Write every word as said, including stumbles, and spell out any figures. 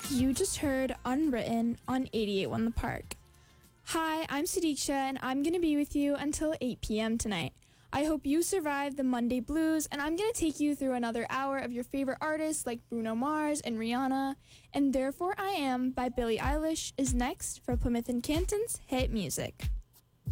You just heard Unwritten on eighty-eight point one The Park. Hi, I'm Sadiksha, and I'm going to be with you until eight p.m. tonight. I hope you survived the Monday blues, and I'm going to take you through another hour of your favorite artists like Bruno Mars and Rihanna. And Therefore I Am by Billie Eilish is next for Plymouth and Canton's Hit Music.